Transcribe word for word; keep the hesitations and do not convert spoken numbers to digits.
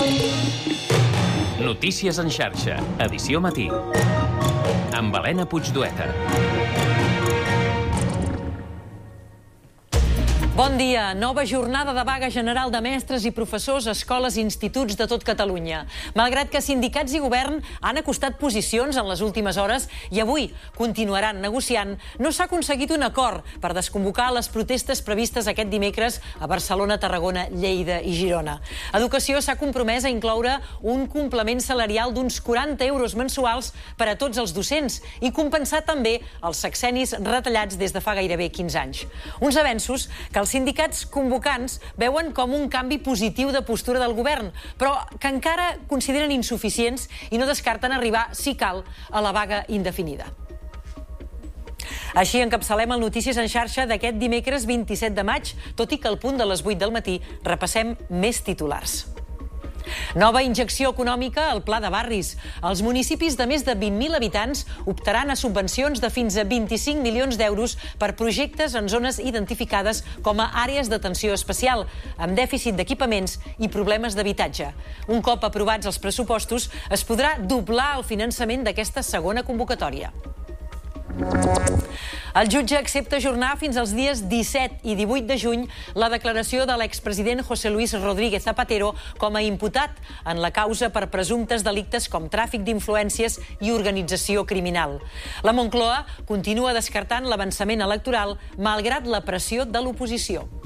Notícies en xarxa, edició matí. Amb Helena Puigdueta. Bon dia. Nova jornada de vaga general de mestres i professors a escoles i instituts de tot Catalunya. Malgrat que sindicats i govern han acostat posicions en les últimes hores i avui continuaran negociant, no s'ha aconseguit un acord per desconvocar les protestes previstes aquest dimecres a Barcelona, Tarragona, Lleida i Girona. Educació s'ha compromès a incloure un complement salarial d'uns quaranta euros mensuals per a tots els docents i compensar també els sexennis retallats des de fa gairebé quinze anys. Uns avenços que els sindicats convocants veuen com un canvi positiu de postura del govern, però que encara consideren insuficients i no descarten arribar, si cal, a la vaga indefinida. Així encapçalem el Notícies en xarxa d'aquest dimecres vint-i-set de maig, tot i que al punt de les vuit del matí repassem més titulars. Nova injecció econòmica al Pla de Barris. Els municipis de més de vint mil habitants optaran a subvencions de fins a vint-i-cinc milions d'euros per projectes en zones identificades com a àrees d'atenció especial, amb dèficit d'equipaments i problemes d'habitatge. Un cop aprovats els pressupostos, es podrà doblar el finançament d'aquesta segona convocatòria. El jutge accepta ajornar fins als dies disset i divuit de juny la declaració de l'expresident José Luis Rodríguez Zapatero com a imputat en la causa per presumptes delictes com tràfic d'influències i organització criminal. La Moncloa continua descartant l'avançament electoral malgrat la pressió de l'oposició.